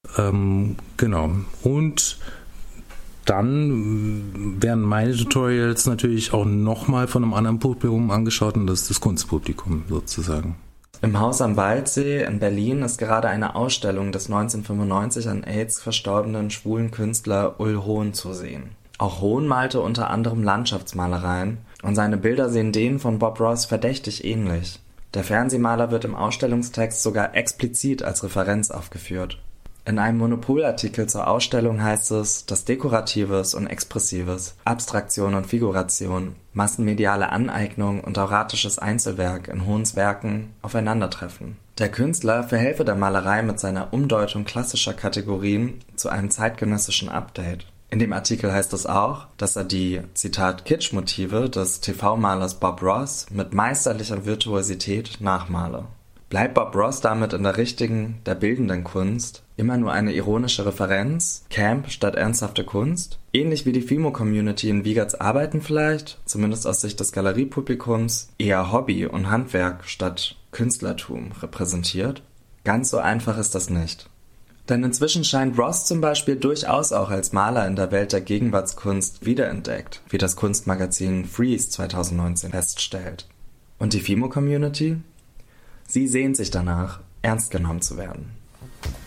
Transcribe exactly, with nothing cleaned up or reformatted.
Ähm, genau. Und dann werden meine Tutorials natürlich auch nochmal von einem anderen Publikum angeschaut und das ist das Kunstpublikum sozusagen. Im Haus am Waldsee in Berlin ist gerade eine Ausstellung des neunzehnhundertfünfundneunzig an AIDS verstorbenen schwulen Künstler Ul Hohn zu sehen. Auch Hohn malte unter anderem Landschaftsmalereien und seine Bilder sehen denen von Bob Ross verdächtig ähnlich. Der Fernsehmaler wird im Ausstellungstext sogar explizit als Referenz aufgeführt. In einem Monopol-Artikel zur Ausstellung heißt es, dass Dekoratives und Expressives, Abstraktion und Figuration, massenmediale Aneignung und auratisches Einzelwerk in Hohns Werken aufeinandertreffen. Der Künstler verhelfe der Malerei mit seiner Umdeutung klassischer Kategorien zu einem zeitgenössischen Update. In dem Artikel heißt es auch, dass er die, Zitat, Kitsch-Motive des T V-Malers Bob Ross mit meisterlicher Virtuosität nachmale. Bleibt Bob Ross damit in der richtigen, der bildenden Kunst immer nur eine ironische Referenz, Camp statt ernsthafte Kunst? Ähnlich wie die Fimo-Community in Wiegerts Arbeiten vielleicht, zumindest aus Sicht des Galeriepublikums, eher Hobby und Handwerk statt Künstlertum repräsentiert? Ganz so einfach ist das nicht. Denn inzwischen scheint Ross zum Beispiel durchaus auch als Maler in der Welt der Gegenwartskunst wiederentdeckt, wie das Kunstmagazin Freeze zweitausendneunzehn feststellt. Und die Fimo-Community? Sie sehnt sich danach, ernst genommen zu werden.